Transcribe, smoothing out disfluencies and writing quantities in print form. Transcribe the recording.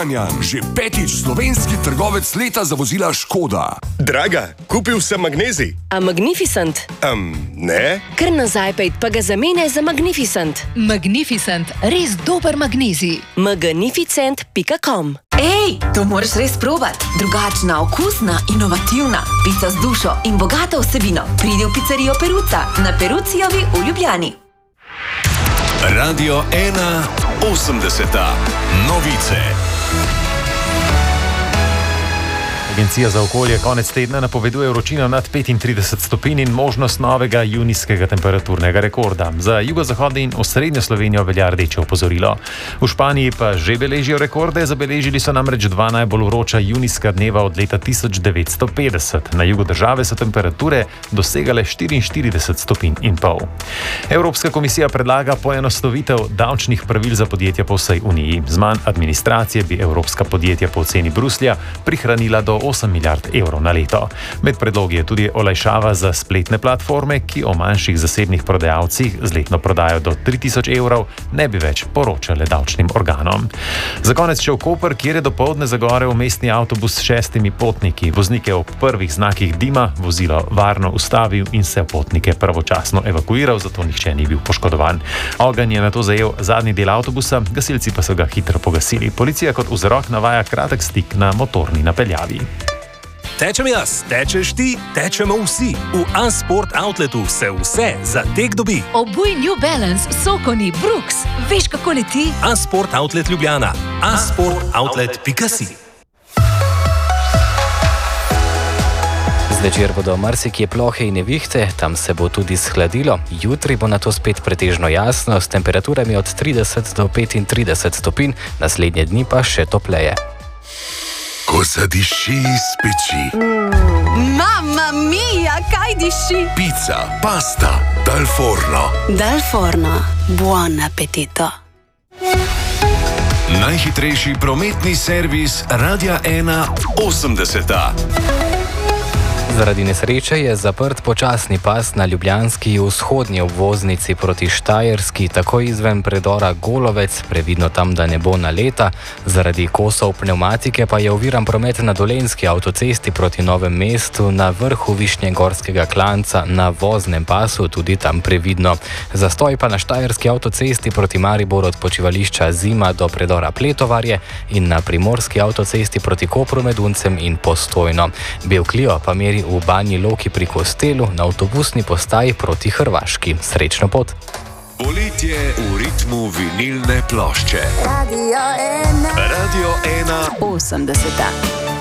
Kranjan, že 5. slovenski trgovec leta za vozila Škoda. Draga, kupil sem magnezij. A Magnificent? Ne. Kar nazaj pejt, pa ga zamene za Magnificent. Magnificent, res dober magnezij. Magnificent.com. Ej, to moraš res probati. Drugačna, okusna, inovativna. Pica z dušo in bogato vsebino. Pridi v pizzerijo Peruca na Perucijovi v Ljubljani. Radio 1 80. Novice. Agencija za okolje konec tedna napoveduje vročino nad 35 stopinj in možnost novega junijskega temperaturnega rekorda. Za jugozahodno in osrednjo Slovenijo velja rdeče opozorilo. V Španiji pa že beležijo rekorde, zabeležili so namreč 2 najbolj vroča junijska dneva od leta 1950. Na jugu države so temperature dosegale 44 stopinj in pol. Evropska komisija predlaga poenostavitev davčnih pravil za podjetja po vsej Uniji. Z manj administracije bi evropska podjetja po oceni Bruslja prihranila do 8 milijard evrov na leto. Med predlogi je tudi olajšava za spletne platforme, ki o manjših zasebnih prodajalcih z letno prodajo do 3000 evrov ne bi več poročale davčnim organom. Za konec še v Koper, kjer je dopoldne zagorel mestni avtobus s 6 potniki. Voznik je ob prvih znakih dima vozilo varno ustavil in se potnike pravočasno evakuiral, zato nihče ni bil poškodovan. Ogenj je nato zajel zadnji del avtobusa, gasilci pa so ga hitro pogasili. Policija kot vzrok navaja kratek stik na motorni napeljavi. Tečem jaz, tečeš ti, tečemo vsi. V A-Sport Outletu se vse za tek dobi. Obuj New Balance, Sokoni, Brooks. Veš, kako leti? A-Sport Outlet Ljubljana. asportoutlet.si. Zvečer bodo marsikje plohe in nevihte, tam se bo tudi shladilo. Jutri bo nato spet pretežno jasno, s temperaturami od 30 do 35 stopinj, naslednje dni pa še topleje. Ko zadiši iz peči. Mamma mia, kaj diši? Pica, pasta, dal forno. Dal forno, buon appetito. Najhitrejši prometni servis Radia 1 80. Zaradi nesreče je zaprt počasni pas na ljubljanski vzhodnji obvoznici proti Štajerski, tako izven predora Golovec, previdno tam, da ne bo naleta. Zaradi kosov pnevmatike pa je oviran promet na Dolenjski avtocesti proti Novem mestu, na vrhu Višnjegorskega klanca na voznem pasu, tudi tam previdno. Zastoj pa na Štajerski avtocesti proti Mariboru od počivališča Zima do predora Pletovarje in na Primorski avtocesti proti Kopru med Uncem in Postojno. Bevklio pa meri v Banji Loki pri Kostelu na avtobusni postaji proti Hrvaški. Srečno pot! Poletje v ritmu vinilne plošče. Radio 1 80.